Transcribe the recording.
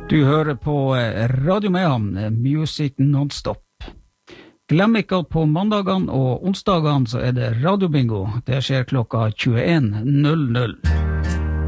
Du hører på Radio Mehamn, Music Non-Stop. Glem ikke at på mandagene og onsdagene så det radiobingo. Det skjer klokka 21:00.